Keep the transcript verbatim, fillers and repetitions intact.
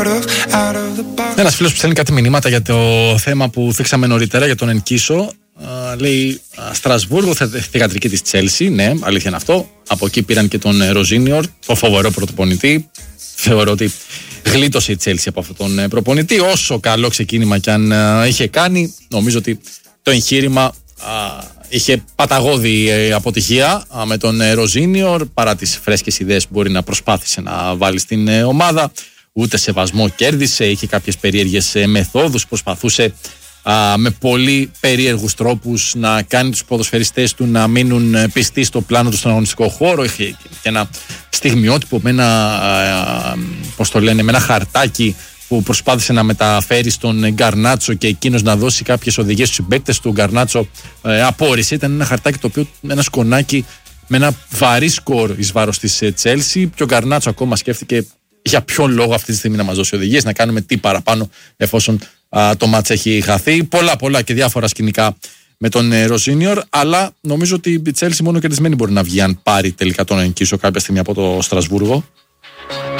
Ένας φίλος που στέλνει κάτι μηνύματα για το θέμα που θίξαμε νωρίτερα για τον Ενκίσο. Uh, λέει uh, Στρασβούργο, θηγατρική της Τσέλσι. Ναι, αλήθεια είναι αυτό. Από εκεί πήραν και τον Ροζίνιορ, το φοβερό πρωτοπονητή. Θεωρώ ότι γλίτωσε η Τσέλσι από αυτόν τον προπονητή. Όσο καλό ξεκίνημα κι αν uh, είχε κάνει, νομίζω ότι το εγχείρημα uh, είχε παταγώδη uh, αποτυχία uh, με τον uh, Ροζίνιορ, παρά τις φρέσκες ιδέες που μπορεί να προσπάθησε να βάλει στην uh, ομάδα. Ούτε σεβασμό κέρδισε, είχε κάποιες περίεργες uh, μεθόδους, προσπαθούσε Α, με πολύ περίεργους τρόπους να κάνει τους ποδοσφαιριστές του να μείνουν πιστοί στο πλάνο του στον αγωνιστικό χώρο. Είχε και ένα στιγμιότυπο με ένα, α, πώς το λένε, με ένα χαρτάκι που προσπάθησε να μεταφέρει στον Γκαρνάτσο και εκείνος να δώσει κάποιες οδηγίες στους συμπαίκτες του. Ο Γκαρνάτσο ε, απόρρισε. Ήταν ένα χαρτάκι το οποίο, ένα σκονάκι με ένα βαρύ σκορ εις βάρος της Τσέλσι, και ο Γκαρνάτσο ακόμα σκέφτηκε για ποιον λόγο αυτή τη στιγμή να μας δώσει οδηγίες, να κάνουμε τι παραπάνω εφόσον α, το μάτς έχει χαθεί. Πολλά πολλά και διάφορα σκηνικά με τον ε, Ροζίνιορ, αλλά νομίζω ότι η Τσέλσι μόνο κερδισμένη μπορεί να βγει αν πάρει τελικά τον Ενκίσο κάποια στιγμή από το Στρασβούργο.